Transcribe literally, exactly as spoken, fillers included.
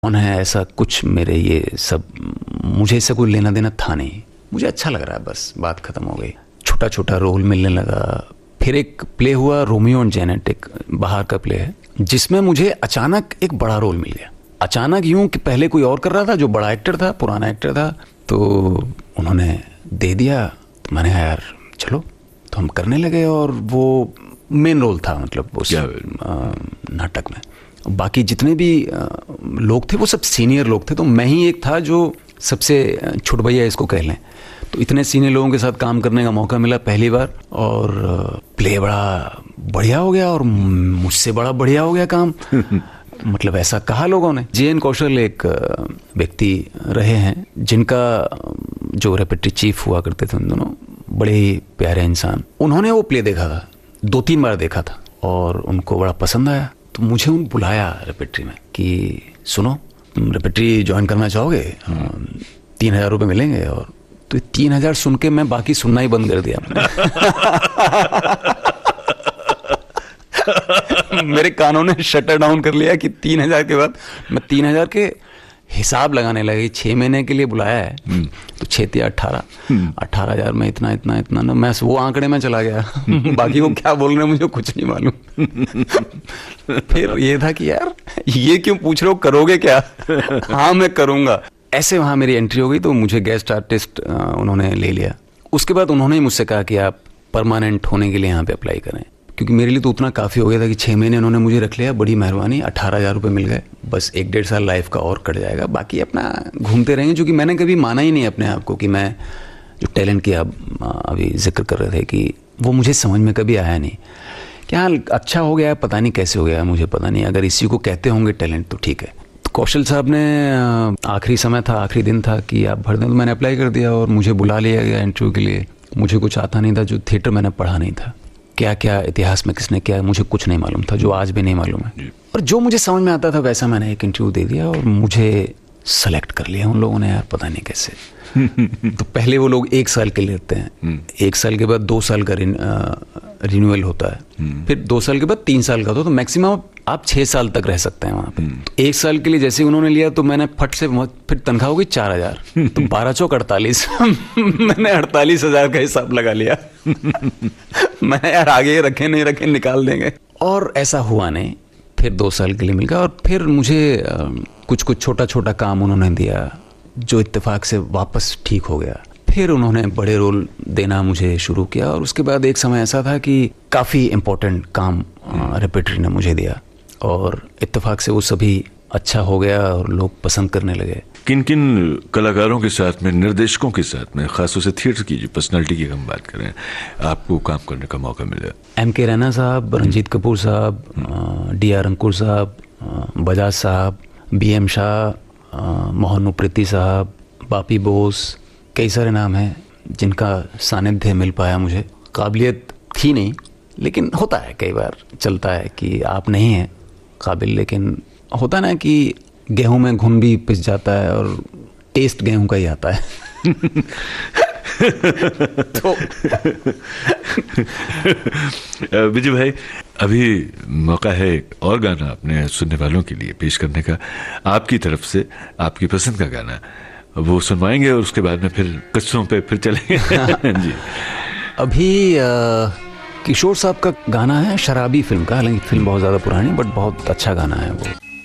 कौन है ऐसा कुछ मेरे ये सब, मुझे इससे कोई लेना देना था नहीं। मुझे अच्छा लग रहा है, बस बात खत्म हो गई। छोटा छोटा रोल मिलने लगा। फिर एक प्ले हुआ रोमियो एंड जेनेट, एक बाहर का प्ले है जिसमें मुझे अचानक एक बड़ा रोल मिल गया। अचानक यूं कि पहले कोई और कर रहा था जो बड़ा एक्टर था, पुराना एक्टर था, तो उन्होंने दे दिया। तो मैंने कहा यार चलो, तो हम करने लगे और वो मेन रोल था, मतलब उस नाटक में। बाकी जितने भी लोग थे वो सब सीनियर लोग थे, तो मैं ही एक था जो सबसे छोट भैया इसको कह लें। तो इतने सीनियर लोगों के साथ काम करने का मौका मिला पहली बार, और प्ले बड़ा बढ़िया हो गया और मुझसे बड़ा बढ़िया हो गया काम। मतलब ऐसा कहा लोगों ने। जे एन कौशल एक व्यक्ति रहे हैं जिनका जो रेपेटरी चीफ हुआ करते थे, उन दोनों बड़े ही प्यारे इंसान। उन्होंने वो प्ले देखा था, दो तीन बार देखा था, और उनको बड़ा पसंद आया। तो मुझे उन बुलाया रेपेटरी में कि सुनो, तुम रेपेटरी ज्वाइन करना चाहोगे, तीन हजार रुपये मिलेंगे। और तो तीन हजार सुन के मैं बाकी सुनना ही बंद कर दिया। मेरे कानों ने शटर डाउन कर लिया कि तीन हजार के बाद मैं तीन हजार के हिसाब लगाने लगे। छः महीने के लिए बुलाया है, तो छः तिया अट्ठारह अट्ठारह हजार में इतना इतना इतना ना, मैं वो आंकड़े में चला गया। बाकी वो क्या बोल रहे हैं मुझे कुछ नहीं मालूम। फिर ये था कि यार ये क्यों पूछ रहे हो, करोगे क्या? हाँ मैं करूँगा। ऐसे वहाँ मेरी एंट्री हो गई, तो मुझे गेस्ट आर्टिस्ट उन्होंने ले लिया। उसके बाद उन्होंने ही मुझसे कहा कि आप परमानेंट होने के लिए यहाँ पे अप्लाई करें, क्योंकि मेरे लिए तो उतना काफ़ी हो गया था कि छः महीने उन्होंने मुझे रख लिया। बड़ी मेहरबानी, अट्ठारह हज़ार रुपये मिल गए। बस एक डेढ़ साल लाइफ का और कट जाएगा, बाकी अपना घूमते रहेंगे। क्योंकि मैंने कभी माना ही नहीं अपने आप को कि मैं जो टैलेंट की आप अभी जिक्र कर रहे थे, कि वो मुझे समझ में कभी आया नहीं। क्या अच्छा हो गया, पता नहीं कैसे हो गया, मुझे पता नहीं। अगर इसी को कहते होंगे टैलेंट तो ठीक है। तो कौशल साहब ने, आखिरी समय था, आखिरी दिन था कि आप भर दें, तो मैंने अप्लाई कर दिया और मुझे बुला लिया गया इंटरव्यू के लिए। मुझे कुछ आता नहीं था, जो थिएटर मैंने पढ़ा नहीं था, क्या क्या इतिहास में किसने क्या, मुझे कुछ नहीं मालूम था, जो आज भी नहीं मालूम है। और जो मुझे समझ में आता था वैसा मैंने एक इंटरव्यू दे दिया, और मुझे सेलेक्ट कर लिया उन लोगों ने, यार पता नहीं कैसे। तो पहले वो लोग एक साल के लिए लेते हैं, एक साल के बाद दो साल का रिन्यूअल होता है, फिर दो साल के बाद तीन साल का होता है, तो मैक्सिमम आप छः साल तक रह सकते हैं वहाँ पे। तो एक साल के लिए जैसे उन्होंने लिया, तो मैंने फट से, फिर तनख्वाह हो गई चार हजार, तो बारह चौक अड़तालीस। मैंने अड़तालीस हजार का हिसाब लगा लिया। मैंने यार आगे रखे नहीं रखे निकाल देंगे, और ऐसा हुआ नहीं। फिर दो साल के लिए मिल गया, और फिर मुझे कुछ कुछ छोटा छोटा काम उन्होंने दिया, जो इत्तेफाक से वापस ठीक हो गया। फिर उन्होंने बड़े रोल देना मुझे शुरू किया, और उसके बाद एक समय ऐसा था कि काफ़ी इम्पोर्टेंट काम रेपेटरी ने मुझे दिया, और इत्तेफाक से वो सभी अच्छा हो गया और लोग पसंद करने लगे। किन किन कलाकारों के साथ में, निर्देशकों के साथ में, खासतौर से थिएटर की जो पर्सनालिटी की हम बात करें, आपको काम करने का मौका मिला? एम के रैना साहब, रंजीत कपूर साहब, डी आर अंकुर साहब, बजाज साहब, बी एम शाह, मोहन उप्रेती साहब, बापी बोस, कई सारे नाम हैं जिनका सानिध्य मिल पाया मुझे। काबिलियत थी नहीं, लेकिन होता है, कई बार चलता है कि आप नहीं हैं काबिल, लेकिन होता ना कि गेहूं में घुन भी पिस जाता है, और टेस्ट गेहूं का ही आता है। तो विजय भाई, अभी मौका है और गाना अपने सुनने वालों के लिए पेश करने का, आपकी तरफ से आपकी पसंद का गाना वो सुनवाएंगे, और उसके बाद में फिर किस्सों पे फिर चलेंगे। जी, अभी आ, किशोर साहब का गाना है, शराबी फिल्म का। हालांकि फिल्म बहुत ज़्यादा पुरानी, बट बहुत अच्छा गाना है वो।